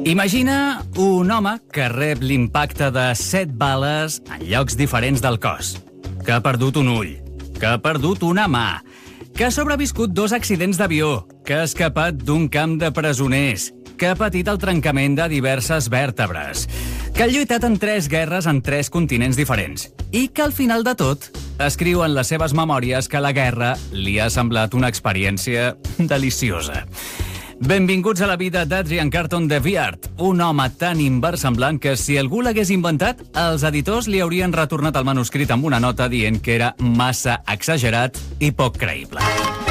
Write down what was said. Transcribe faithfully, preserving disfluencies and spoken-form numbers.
Imagina un home que rep l'impacte de set bales en llocs diferents del cos, que ha perdut un ull, que ha perdut una mà, que ha sobreviscut dos accidents d'avió, que ha escapat d'un camp de presoners, que ha patit el trencament de diverses vèrtebres, que ha lluitat en tres guerres en tres continents diferents i que al final de tot escriu en les seves memòries que la guerra li ha semblat una experiència deliciosa. Benvinguts a la vida d'Adrian Carton de Viard, un home tan inversemblant que si algú l'hagués inventat, els editors li haurien retornat el manuscrit amb una nota dient que era massa exagerat i poc creïble.